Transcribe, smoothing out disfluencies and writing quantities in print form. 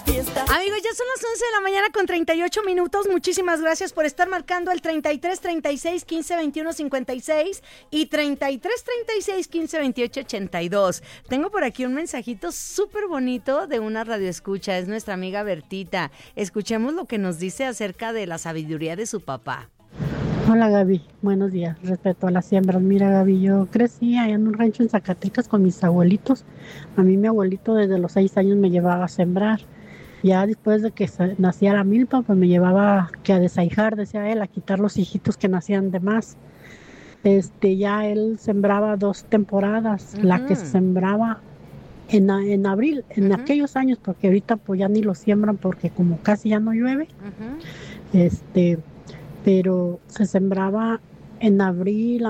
Amigos, ya son las 11 de la mañana con 38 minutos. Muchísimas gracias por estar marcando el 33 36 15 21 56 y 33 36 15 28 82. Tengo por aquí un mensajito súper bonito de una radioescucha. Es nuestra amiga Bertita. Escuchemos lo que nos dice acerca de la sabiduría de su papá. Hola Gaby, buenos días. Respecto a las siembras, mira Gaby, yo crecí allá en un rancho en Zacatecas con mis abuelitos. A mí mi abuelito desde los 6 años me llevaba a sembrar. Ya después de que nacía la milpa, pues me llevaba que a desahijar, decía él, a quitar los hijitos que nacían de más. Ya él sembraba 2 temporadas, la que se sembraba en abril, en aquellos años, porque ahorita pues ya ni lo siembran porque como casi ya no llueve. Pero se sembraba en abril,